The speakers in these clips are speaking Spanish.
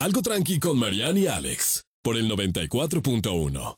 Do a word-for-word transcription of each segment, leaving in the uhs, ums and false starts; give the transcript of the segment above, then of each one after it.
Algo tranqui con Mariana y Alex, por el noventa y cuatro punto uno.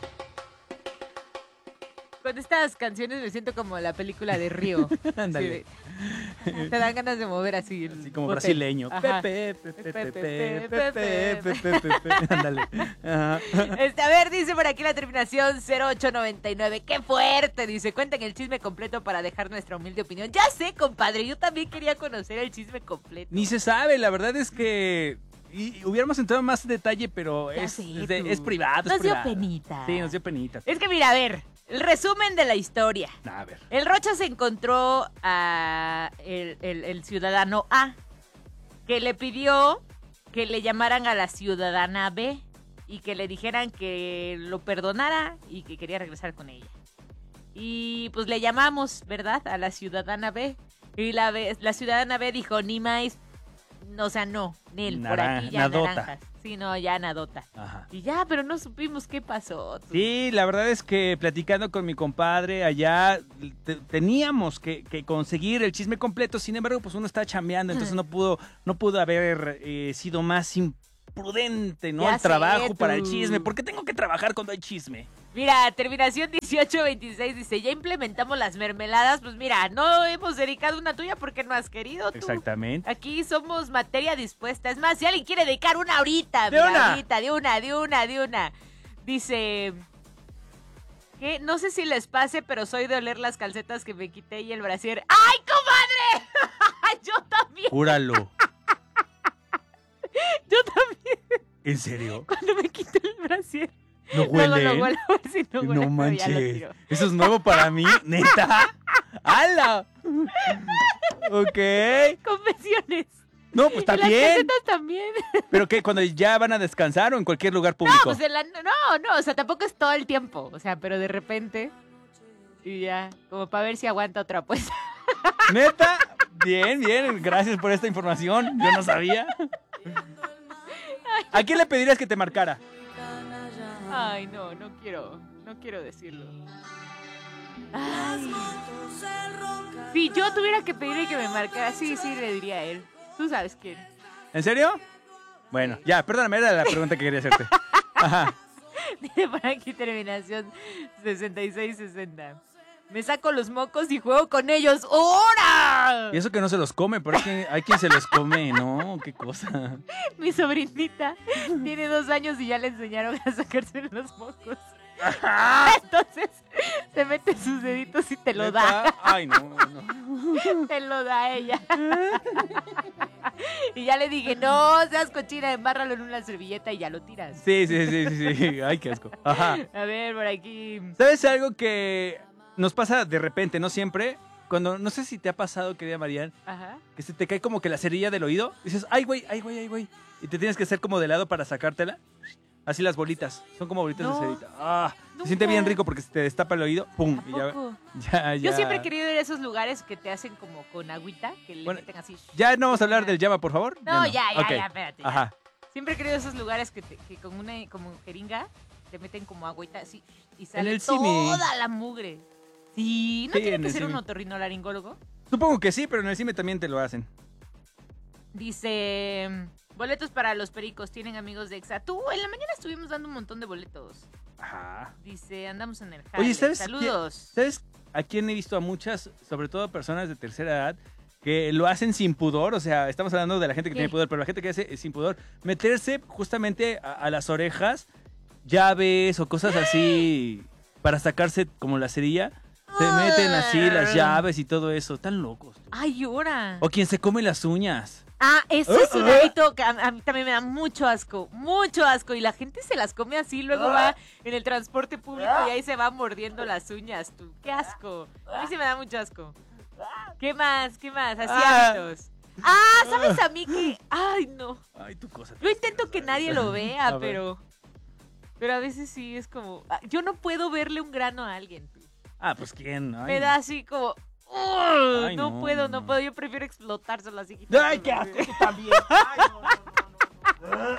Con estas canciones me siento como la película de Río. Ándale. Sí, te dan ganas de mover así. el Así como bote. brasileño. Ajá. Pepe, pepe, Pepe, pepe, pepe, pepe, pepe, pepe. Ándale. Ajá. Este, a ver, dice por aquí la terminación cero ocho noventa y nueve. ¡Qué fuerte! Dice, cuenten el chisme completo para dejar nuestra humilde opinión. Ya sé, compadre, yo también quería conocer el chisme completo. Ni se sabe, la verdad es que y hubiéramos entrado en más detalle, pero Ya es, sé, es, de- tú. es privado. Nos es dio privado. penita. Sí, nos dio penita. Es que mira, a ver, el resumen de la historia. A ver. El Rocha se encontró a el, el- el ciudadano A, que le pidió que le llamaran a la ciudadana B y que le dijeran que lo perdonara y que quería regresar con ella. Y pues le llamamos, ¿verdad? A la ciudadana B. Y la, B- la ciudadana B dijo, ni más, no, o sea, no, Nel, por Naran- aquí ya nadota. naranjas. Sí, no, ya nadota. Ajá. Y ya, pero no supimos qué pasó. tú. Sí, la verdad es que platicando con mi compadre allá, te- teníamos que, que conseguir el chisme completo, sin embargo, pues uno está chambeando, entonces no pudo, no pudo haber eh, sido más imprudente, ¿no? Ya El trabajo sé, para el tú. chisme, porque tengo que trabajar cuando hay chisme. Mira, terminación dieciocho veintiséis dice, ya implementamos las mermeladas, pues mira, no hemos dedicado una tuya porque no has querido tú. Exactamente. Aquí somos materia dispuesta. Es más, si alguien quiere dedicar una ahorita, ¡De mira, una! ahorita, de una, de una, de una. Dice, que no sé si les pase, pero soy de oler las calcetas que me quité y el brasier. ¡Ay, comadre! Yo también, Júralo. yo también, ¿En serio? cuando me quité el brasier. No Luego huele. lo huelo a ver si no huele, No pero ya lo manches. tiro. Eso es nuevo para mí, neta. ¡Hala! Ok. Confesiones. No, pues está Y las bien. calcetas también. ¿Pero qué? ¿Cuando ya van a descansar o en cualquier lugar público? No, pues en la- no, no, o sea, tampoco es todo el tiempo. O sea, pero de repente. Y ya, como para ver si aguanta otra apuesta. ¿Neta? Bien, bien. Gracias por esta información. Yo no sabía. ¿A quién le pedirías que te marcara? Ay, no, no quiero, no quiero decirlo. Ay. Si yo tuviera que pedirle que me marcara, sí, sí, le diría a él. Tú sabes quién. ¿En serio? Bueno, ya, perdóname, era la pregunta que quería hacerte. Ajá. Dice por aquí terminación sesenta y seis sesenta. Me saco los mocos y juego con ellos. ¡Hora! Y eso que no se los come, pero hay quien, hay quien se los come, ¿no? Qué cosa. Mi sobrinita tiene dos años y ya le enseñaron a sacarse los mocos. Entonces se mete sus deditos y te lo da. ¿Neta? Ay, no, no. Te lo da ella. Y ya le dije, no seas cochina, embárralo en una servilleta y ya lo tiras. Sí, sí, sí, sí, sí. Ay, qué asco. Ajá. A ver, por aquí. ¿Sabes algo que nos pasa de repente, no siempre? Cuando, no sé si te ha pasado, querida Marian, Ajá. que se te cae como que la cerilla del oído. Dices, ay, güey, ay, güey, ay, güey. Y te tienes que hacer como de lado para sacártela. Así las bolitas. Son como bolitas No. de cerita. Ah, Nunca. se siente bien rico porque se te destapa el oído. ¡Pum! ¿A Y ya, poco? ya, ya. Yo siempre he querido ir a esos lugares que te hacen como con agüita, que le Bueno, meten así. Ya no vamos a hablar del llama, por favor. No, ya, ya, Ok. ya, espérate. ya. Ajá. Siempre he querido esos lugares que, te- que con una como jeringa te meten como agüita así y sale el cine. toda la mugre. Sí, ¿no Sí, tiene en que el ser un cine. otorrinolaringólogo? Supongo que sí, pero en el cine también te lo hacen. Dice, boletos para los pericos, tienen amigos de Exa. Tú, en la mañana estuvimos dando un montón de boletos. Ajá. Dice, andamos en el jale. Oye, ¿sabes? Saludos. quién- ¿Sabes a quién he visto a muchas, sobre todo personas de tercera edad, que lo hacen sin pudor? O sea, estamos hablando de la gente que ¿Qué? tiene pudor, pero la gente que hace sin pudor, meterse justamente a, a las orejas llaves o cosas así para sacarse como la cerilla. Se meten así las llaves y todo eso. Tan locos. Ay, ahora. O quien se come las uñas. Ah, eso es un hábito que a, a mí también me da mucho asco, mucho asco. Y la gente se las come así, luego va en el transporte público y ahí se va mordiendo las uñas, tú. ¡Qué asco! A mí sí me da mucho asco. ¿Qué más? ¿Qué más? Así Ah. hábitos. Ah, ¿sabes a mí que? Ay, no. Ay, tu cosa. Yo intento que nadie lo A vea, ver. pero... Pero a veces sí es como... ah, yo no puedo verle un grano a alguien, tú. Ah, pues quién. Ay, Me no. da así como... ¡Ugh! Ay, no, no, puedo, no, no no. puedo. Yo prefiero explotárselo así. Ay, qué asco, tú también. Ay, no, no, no, no.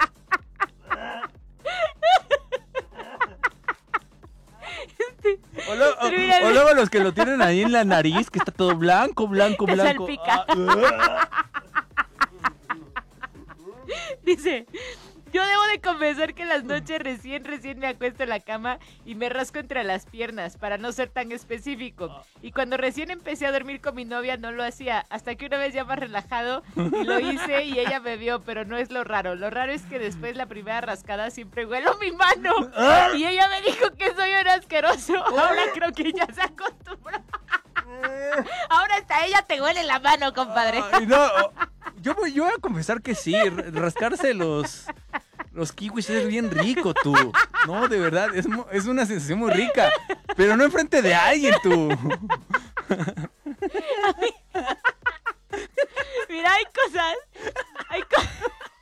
O, lo- o- Pero mira, o luego los que lo tienen ahí en la nariz, que está todo blanco, blanco, Te blanco. salpica. Ah, Dice, yo debo de confesar que las noches recién, recién me acuesto en la cama y me rasco entre las piernas, para no ser tan específico. Y cuando recién empecé a dormir con mi novia no lo hacía, hasta que una vez ya más relajado y lo hice y ella me vio, pero no es lo raro. Lo raro es que después la primera rascada siempre huelo mi mano. Y ella me dijo que soy un asqueroso. Ahora creo que ya se acostumbró. Ahora hasta ella te huele la mano, compadre. Ay, no, yo voy, yo voy a confesar que sí, rascarse los, los kiwis es bien rico, tú. No, de verdad, es, es una sensación muy rica. Pero no enfrente de alguien, tú. Mira, hay cosas. Hay cosas.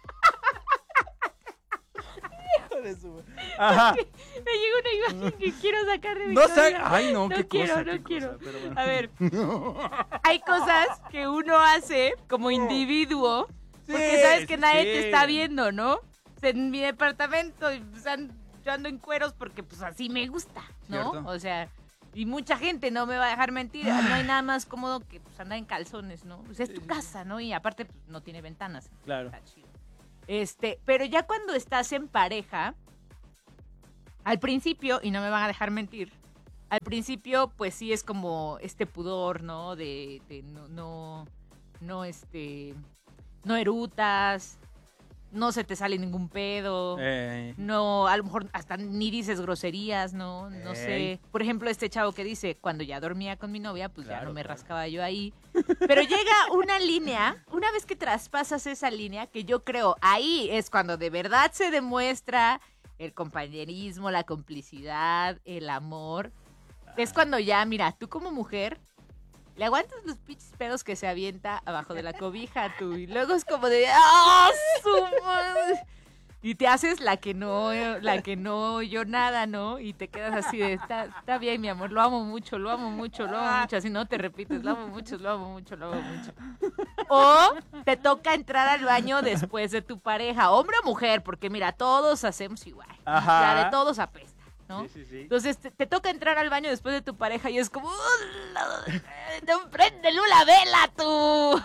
Ajá. Me llega una imagen que quiero sacar de mi No cabeza. sa- Ay, no, no qué quiero, cosa, no qué quiero. cosa, pero bueno. A ver, hay cosas que uno hace como individuo porque Sí, sabes que sí, nadie sí. te está viendo, ¿no? En mi departamento pues, an- yo ando en cueros porque pues así me gusta, ¿no? Cierto. O sea, y mucha gente no me va a dejar mentir. No hay nada más cómodo que pues, andar en calzones, ¿no? O sea, es tu casa, ¿no? Y aparte pues, no tiene ventanas. Claro. Está chido. Este, pero ya cuando estás en pareja, al principio, y no me van a dejar mentir, al principio, pues sí es como este pudor, ¿no? De, de no, no, no, este, no erutas, no se te sale ningún pedo, Eh, no, a lo mejor hasta ni dices groserías, ¿no? No Ey. sé. Por ejemplo, este chavo que dice, cuando ya dormía con mi novia, pues ya Claro, no me claro. rascaba yo ahí. Pero llega una línea, una vez que traspasas esa línea, que yo creo ahí es cuando de verdad se demuestra el compañerismo, la complicidad, el amor. Es cuando ya, mira, tú como mujer le aguantas los pinches pedos que se avienta abajo de la cobija, tú. Y luego es como de, ¡ah, su madre! Y te haces la que no, la que no oyó nada, ¿no? Y te quedas así de, está, está bien, mi amor, lo amo mucho, lo amo mucho, lo amo mucho. Así no te repites, lo amo mucho, lo amo mucho, lo amo mucho. O te toca entrar al baño después de tu pareja, hombre o mujer, porque mira, todos hacemos igual. Ajá. La de todos apesta, ¿no? Sí, sí, sí. Entonces te, te toca entrar al baño después de tu pareja y es como, ¡no, préndele una vela, tú!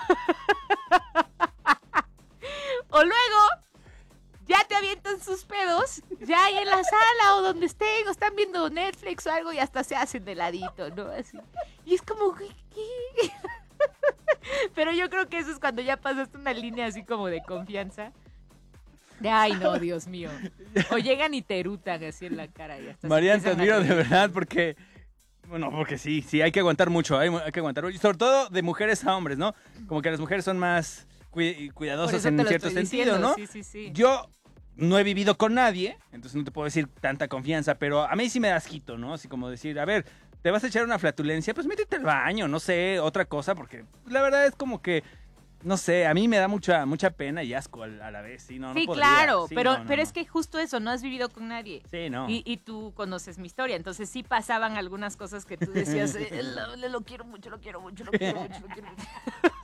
O luego ya te avientan sus pedos, ya ahí en la sala o donde estén, o están viendo Netflix o algo y hasta se hacen de ladito, ¿no? Así. Y es como, ¿qué? ¿qué? Pero yo creo que eso es cuando ya pasaste una línea así como de confianza. De, ay, no, Dios mío. O llegan y te erutan así en la cara. Y hasta se Marian, te empiezan a admiro de reír. verdad porque... Bueno, porque sí, sí, hay que aguantar mucho, hay, hay que aguantar. Y sobre todo de mujeres a hombres, ¿no? Como que las mujeres son más cui- Por cuidadosas eso en te lo cierto estoy sentido, diciendo, ¿no? Sí, sí, sí. Yo no he vivido con nadie, entonces no te puedo decir tanta confianza, pero a mí sí me da asquito, ¿no? Así como decir, a ver, ¿te vas a echar una flatulencia? Pues métete al baño, no sé, otra cosa, porque la verdad es como que, no sé, a mí me da mucha mucha pena y asco a la a la vez, sí, no, no Sí, podría, claro, sí, pero, no, no, pero no. es que justo eso, no has vivido con nadie. Sí, no. Y, y tú conoces mi historia, entonces sí pasaban algunas cosas que tú decías, eh, lo, lo- lo quiero mucho, lo quiero mucho, lo quiero mucho, lo quiero mucho.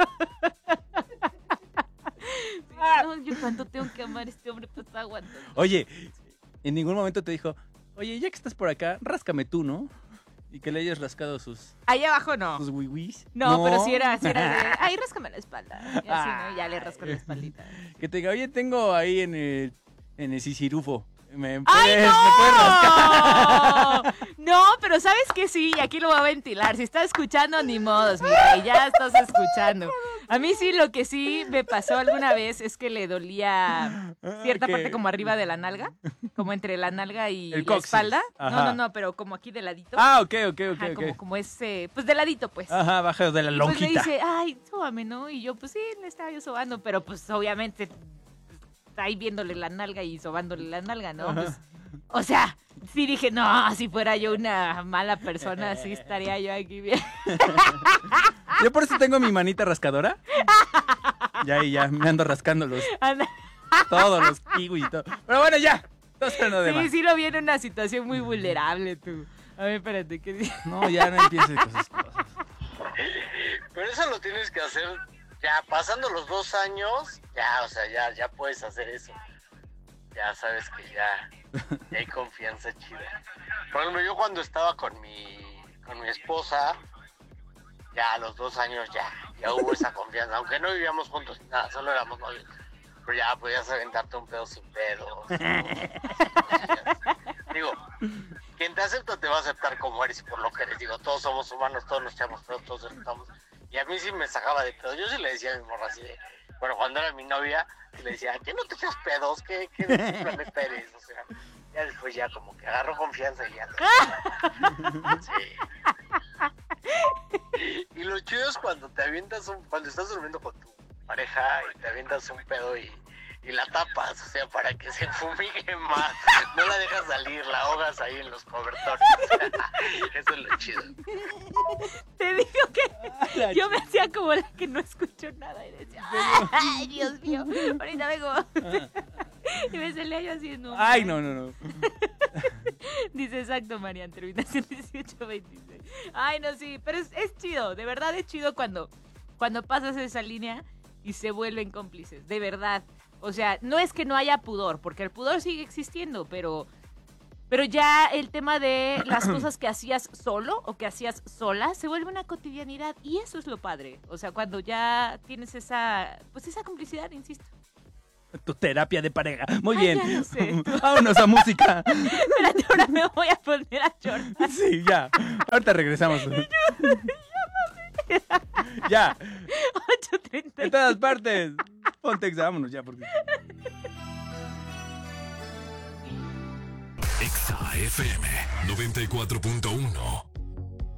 Sí, no, yo cuánto tengo que amar a este hombre, pues está aguantando. Oye, en ningún momento te dijo, oye, ya que estás por acá, ráscame tú, ¿no? Y que le hayas rascado sus, Ahí abajo no. sus wiwis. No, pero sí era, sí era de, ay, ráscame la espalda. Y así, ¿no? Ya le rasco la Ay. espaldita. Que te diga, oye, tengo ahí en el, en el sisirufo. ¿Me ¡Ay, puedes, ¿me puedes rascar? no! No, pero ¿sabes qué? Sí, y aquí lo voy a ventilar. Si estás escuchando, ni modos, mi rey, ya estás escuchando. A mí sí, lo que sí me pasó alguna vez es que le dolía cierta ¿Qué? parte como arriba de la nalga, como entre la nalga y El la coxis. espalda. No, Ajá. no, no, pero como aquí de ladito. Ah, ok, ok, ok, Ajá, ok. como, como ese, pues de ladito, pues. Ajá, baja de la Y pues me lonjita. dice, ay, sóbame, ¿no? Y yo, pues sí, le estaba yo sobando, pero pues obviamente pues, ahí viéndole la nalga y sobándole la nalga, ¿no? Ajá. Pues, o sea, sí dije, no, si fuera yo una mala persona, sí estaría yo aquí bien. Yo por eso tengo mi manita rascadora. Ya, y ya, me ando rascando los, Anda. todos los kiwis y todo. Pero bueno, ya. No sé lo Sí, demás. sí lo vi en una situación muy vulnerable, tú. A ver, espérate, ¿qué dices? No, ya no empieces con esas cosas. Pero eso lo tienes que hacer ya pasando los dos años, ya, o sea, ya, ya puedes hacer eso. Ya sabes que ya, ya hay confianza chida. Por ejemplo, yo cuando estaba con mi, con mi esposa, ya a los dos años ya, ya hubo esa confianza. Aunque no vivíamos juntos, nada, solo éramos novios. pero ya podías aventarte un pedo sin pedo. Digo, quien te acepta te va a aceptar como eres y por lo que eres. Digo, todos somos humanos, todos nos echamos pedos, todos estamos. Y a mí sí me sacaba de pedo. Yo sí le decía a mi morra así de, bueno, cuando era mi novia, le decía, ¿qué no te echas pedos? ¿Qué, qué planes eres? O sea, ya después ya como que agarró confianza y ya. Sí. Y lo chido es cuando te avientas un, cuando estás durmiendo con tu pareja y te avientas un pedo y, y la tapas, o sea, para que se fumigue más. No la dejas salir, la ahogas ahí en los cobertores. Eso es lo chido. Te digo que yo me hacía como la que no escucho nada y decía, ay, Dios mío, ahorita vengo. Y me salía yo haciendo. Ay, no, no, no. Dice exacto, Marian, terminación dieciocho veintiséis. Ay, no, sí, pero es, es chido, de verdad es chido cuando, cuando pasas esa línea y se vuelven cómplices, de verdad. O sea, no es que no haya pudor, porque el pudor sigue existiendo, pero, pero ya el tema de las cosas que hacías solo o que hacías sola se vuelve una cotidianidad y eso es lo padre. O sea, cuando ya tienes esa, pues esa complicidad, insisto. Tu terapia de pareja. Muy Ay, bien. ya lo sé. Vámonos a música. Espérate, ahora me voy a poner a chortar. Sí, ya. Ahorita regresamos. Ya. ocho treinta. En todas partes. Ponte, vámonos ya. Porque... Exa F M noventa y cuatro punto uno.